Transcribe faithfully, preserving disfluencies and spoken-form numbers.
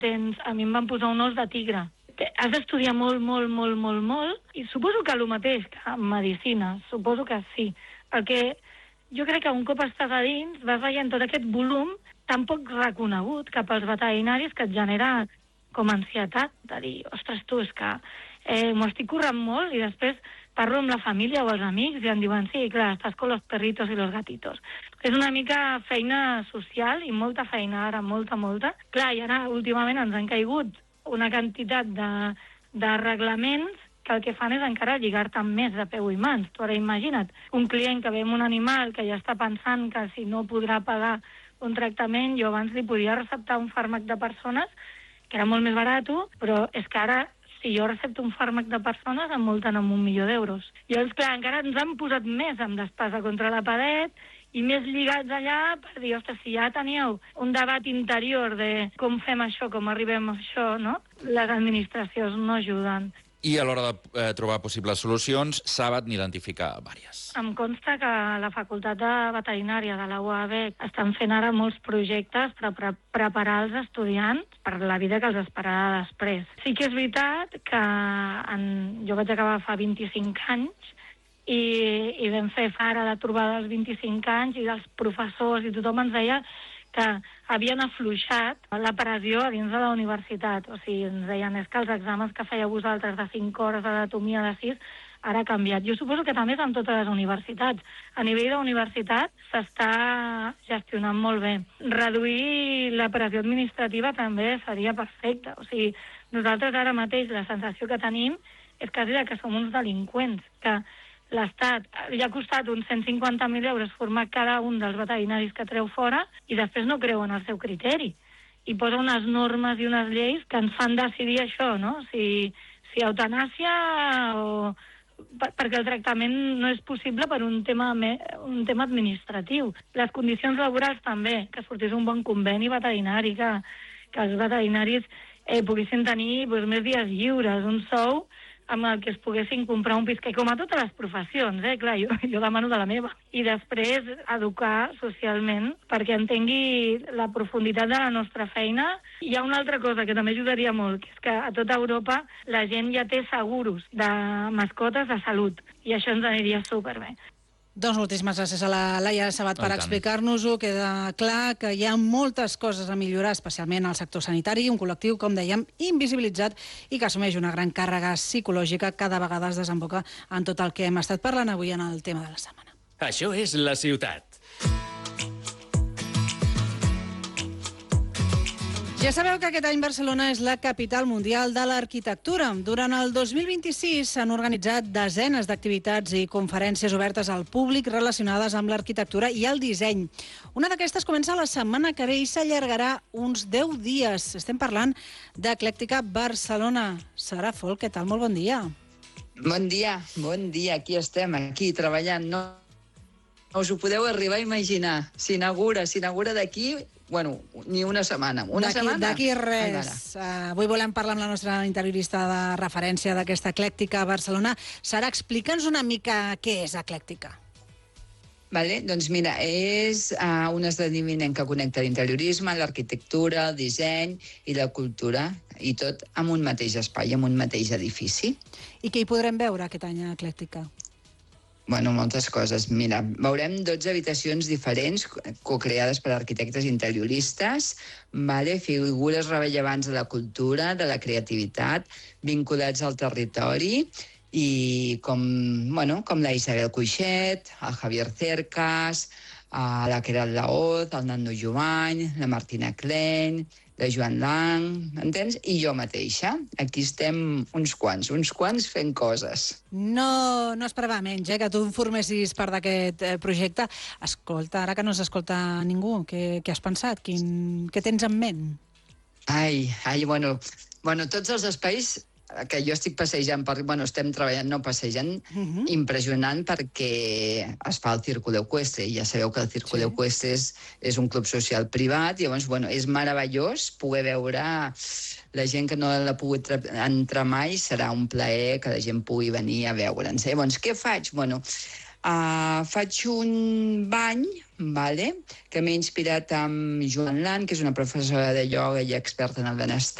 tens, a mi em van posar un os de tigre. Has d'estudiar molt, molt, molt, molt, molt, i suposo que el mateix que en medicina, suposo que sí. El que jo crec que un cop estàs a dins vas veient tot aquest volum tan poc reconegut cap als veterinaris que et genera com ansietat de dir, ostres, tu, és que eh, m'ho estic currant molt, i després parlo amb la família o els amics i em diuen, sí, clar, estàs con los perritos i los gatitos. És una mica feina social i molta feina ara, molta, molta. Clar, i ara últimament ens han caigut una quantitat de, de reglaments que el que fan és encara lligar-te amb més de peu i mans. Tu ara imagina't, un client que ve amb un animal que ja està pensant que si no podrà pagar un tractament, jo abans li podia receptar un fàrmac de persones, que era molt més barat, però és que ara, si jo recepto un fàrmac de persones, em multen amb un milió d'euros. Llavors, clar, encara ens han posat més amb d'espasa contra la paret i més lligats allà per dir, ostres, si ja teníeu un debat interior de com fem això, com arribem a això, no? Les administracions no ajuden. I a l'hora de eh, trobar possibles solucions, saben identificar vàries. Em consta que la Facultat de Veterinària de la U A B estan fent ara molts projectes per pre preparar els estudiants per la vida que els esperarà després. Sí que és veritat que en... jo vaig acabar fa vint-i-cinc anys i, i vam fer ara la trobada dels vint-i-cinc anys i els professors i tothom ens deia que havien afluixat la pressió a dins de la universitat. O sigui, ens deien, és que els exàmens que fèieu vosaltres de cinc hores d'anatomia de sis ara ha canviat. Jo suposo que també és en totes les universitats. A nivell d'universitat s'està gestionant molt bé. Reduir la pressió administrativa també seria perfecte. O sigui, nosaltres ara mateix la sensació que tenim és quasi que som uns delinqüents, que l'Estat li ha costat uns cent cinquanta mil euros formar cada un dels veterinaris que treu fora i després no creu en el seu criteri. I posa unes normes i unes lleis que ens fan decidir això, no? Si, si eutanàsia o... Per, perquè el tractament no és possible per un tema, un tema administratiu. Les condicions laborals també, que sortís un bon conveni veterinari, que, que els veterinaris eh, poguessin tenir doncs, més dies lliures, un sou amb el que es poguessin comprar un pis, que com a totes les professions, eh? Clar, jo, jo demano de la meva. I després educar socialment perquè entengui la profunditat de la nostra feina. Hi ha una altra cosa que també ajudaria molt, que és que a tota Europa la gent ja té seguros de mascotes de salut, i això ens aniria superbé. Doncs moltíssimes gràcies a la Laia Sabat per explicar-nos-ho. Queda clar que hi ha moltes coses a millorar, especialment al sector sanitari, un col·lectiu, com dèiem, invisibilitzat i que assumeix una gran càrrega psicològica, cada vegada es desemboca en tot el que hem estat parlant avui en el tema de la setmana. Això és la ciutat. Ja sabeu que aquest any Barcelona és la capital mundial de l'arquitectura. Durant el dos mil vint-i-sis s'han organitzat desenes d'activitats i conferències obertes al públic relacionades amb l'arquitectura i el disseny. Una d'aquestes comença la setmana que ve i s'allargarà uns deu dies. Estem parlant d'Eclèctica Barcelona. Sara Folk, què tal? Molt bon dia. Bon dia, bon dia. Aquí estem, aquí, treballant. No, no us ho podeu arribar a imaginar. S'inaugura, s'inaugura d'aquí... Bueno, ni una setmana. Una setmana? D'aquí res. Uh, avui volem parlar amb la nostra interiorista de referència d'aquesta Eclèctica a Barcelona. Sara, explica'ns una mica què és Eclèctica. Vale, doncs mira, és uh, un esdeveniment que connecta l'interiorisme, l'arquitectura, el disseny i la cultura, i tot en un mateix espai, en un mateix edifici. I què hi podrem veure aquest any a Eclèctica? Bueno, moltes coses. Mira, veurem dotze habitacions diferents co-creades per arquitectes interioristes, vale? Figures rellevants de la cultura, de la creativitat, vinculats al territori, i com, bueno, com la Isabel Cuixet, el Javier Cercas, la Queralt Laoz, el Nando Jovany, la Martina Klein, la Joan Lang, entens? I jo mateixa. Aquí estem uns quants, uns quants fent coses. No, no esperava menys, eh, que tu em formessis part d'aquest eh, projecte. Escolta, ara que no s'escolta ningú, què, què has pensat? Quin, què tens en ment? Ai, ai, bueno, bueno, tots els espais que jo estic passejant, per, bueno, estem treballant, no passejant, uh-huh. impressionant perquè es fa el Círculo Ecuestre, i ja sabeu que el Círculo sí. Ecuestre és, és un club social privat, i llavors, bueno, és meravellós poder veure la gent que no l'ha pogut entrar mai, serà un plaer que la gent pugui venir a veure'ns. Eh? Llavors, què faig? Bueno, Uh, faig un bany, vale? Que m'he inspirat amb Joan Lan, que és una professora de ioga i experta en el benestar.